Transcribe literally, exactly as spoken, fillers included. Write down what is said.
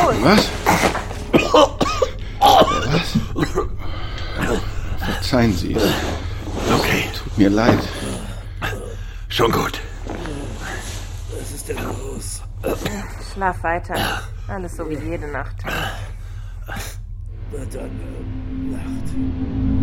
los! Was? Was? Verzeihen Sie. Okay. Tut mir leid. Schon gut. Was ist denn los? Schlaf weiter. Alles so wie jede Nacht. Na dann, äh, Nacht.